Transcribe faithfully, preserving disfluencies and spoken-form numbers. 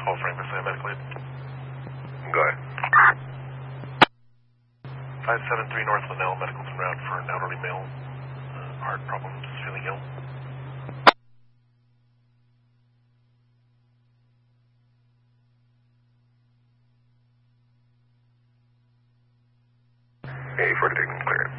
Falls Frank, this is medical aid. Go ahead. five seven three North Linnell, medical's en route for an elderly male. Uh, heart problems, feeling ill. eighty-four to take clearance.